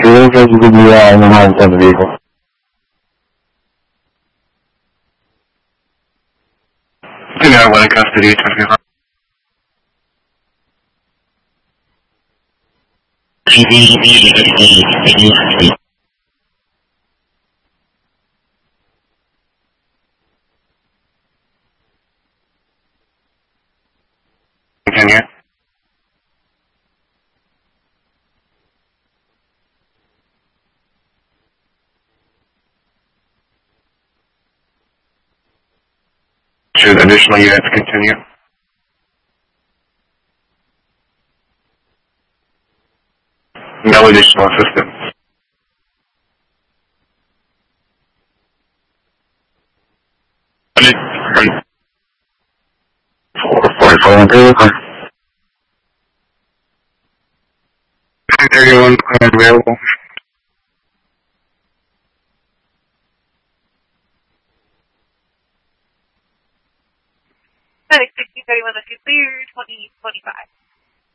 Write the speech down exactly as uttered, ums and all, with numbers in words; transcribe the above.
Creo que es visibilidad en una alta de vehicle. Señora, buena custody, traffic. Continue. Should additional units continue? No additional assistance. forty-four one thirty, thirty-one available. Medic sixteen thirty-one, let's get clear, twenty twenty-five.